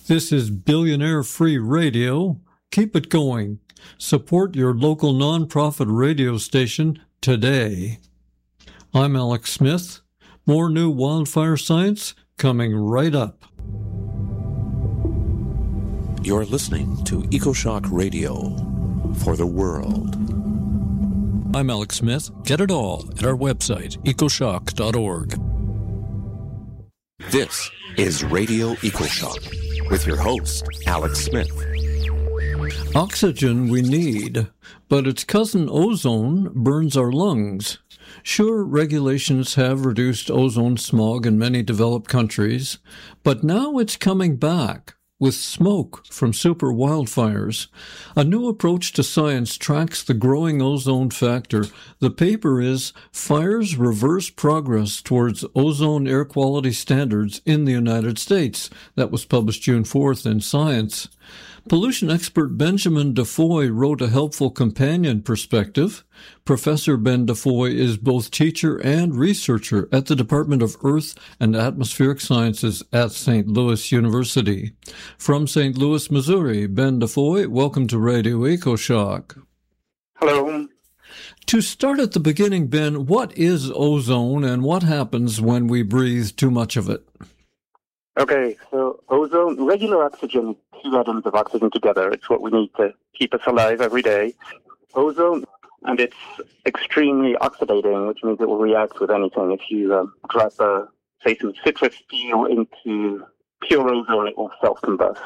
This is Billionaire Free Radio. Keep it going. Support your local nonprofit radio station today. I'm Alex Smith. More new wildfire science coming right up. You're listening to EcoShock Radio for the world. I'm Alex Smith. Get it all at our website, ecoshock.org. This is Radio EcoShock with your host, Alex Smith. Oxygen we need, but its cousin ozone burns our lungs. Sure, regulations have reduced ozone smog in many developed countries, but now it's coming back with smoke from super wildfires. A new approach to science tracks the growing ozone factor. The paper is Fires Reverse Progress Towards Ozone Air Quality Standards in the United States. That was published June 4th in Science. Pollution expert Benjamin DeFoy wrote a helpful companion perspective. Professor Ben DeFoy is both teacher and researcher at the Department of Earth and Atmospheric Sciences at St. Louis University. From St. Louis, Missouri, Ben DeFoy, welcome to Radio EcoShock. Hello. To start at the beginning, Ben, what is ozone and what happens when we breathe too much of it? Okay, so ozone, regular oxygen, two atoms of oxygen together. It's what we need to keep us alive every day. Ozone, and it's extremely oxidating, which means it will react with anything. If you drop, say, some citrus peel into pure ozone, it will self-combust.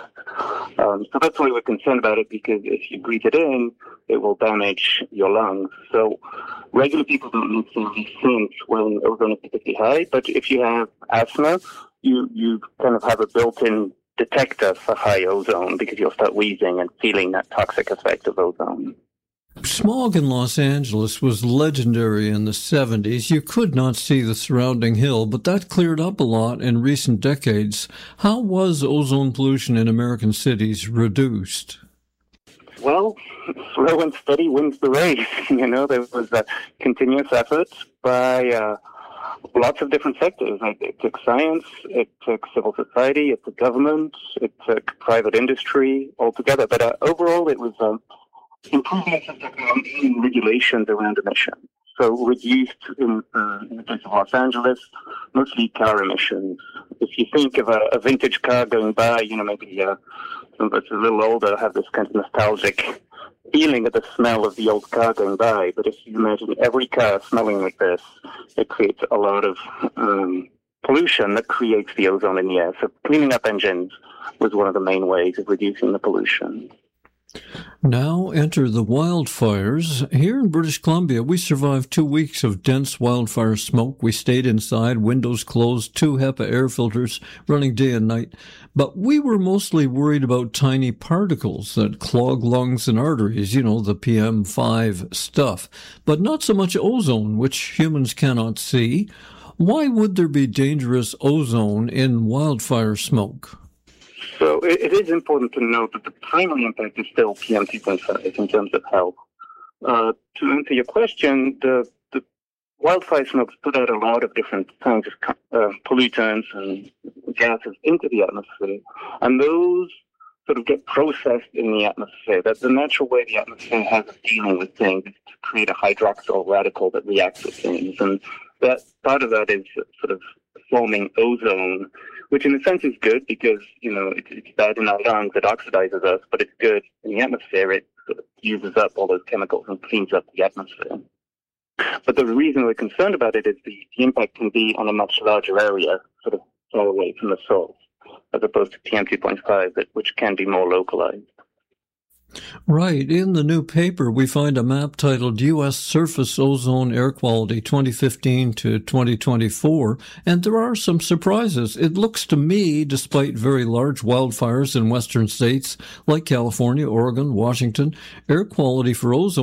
So that's why we're concerned about it, because if you breathe it in, it will damage your lungs. So regular people don't necessarily think when ozone is particularly high, but if you have asthma, you kind of have a built-in detector for high ozone because you'll start wheezing and feeling that toxic effect of ozone. Smog in Los Angeles was legendary in the 70s. You could not see the surrounding hill, but that cleared up a lot in recent decades. How was ozone pollution in American cities reduced? Well, slow and steady wins the race. There was a continuous effort by lots of different sectors. It took science, it took civil society, it took government, it took private industry altogether. But overall, it was improvements in technology and regulations around emissions. So reduced, in the case of Los Angeles, mostly car emissions. If you think of a vintage car going by, maybe some of us a little older have this kind of nostalgic feeling of the smell of the old car going by. But if you imagine every car smelling like this, it creates a lot of pollution that creates the ozone in the air. So cleaning up engines was one of the main ways of reducing the pollution. Now enter the wildfires. Here in British Columbia, we survived 2 weeks of dense wildfire smoke. We stayed inside, windows closed, 2 HEPA air filters running day and night. But we were mostly worried about tiny particles that clog lungs and arteries, the PM5 stuff. But not so much ozone, which humans cannot see. Why would there be dangerous ozone in wildfire smoke? So it is important to note that the primary impact is still PM2.5 in terms of health. To answer your question, the wildfire smokes put out a lot of different kinds of pollutants and gases into the atmosphere, and those sort of get processed in the atmosphere. That's the natural way the atmosphere has of dealing with things, is to create a hydroxyl radical that reacts with things, and that part of that is sort of forming ozone, which in a sense is good because, it's bad in our lungs, it oxidizes us, but it's good in the atmosphere. It sort of uses up all those chemicals and cleans up the atmosphere. But the reason we're concerned about it is the impact can be on a much larger area, sort of far away from the source, as opposed to PM2.5, which can be more localized. Right. In the new paper, we find a map titled U.S. Surface Ozone Air Quality 2015 to 2024, and there are some surprises. It looks to me, despite very large wildfires in western states like California, Oregon, Washington, air quality for ozone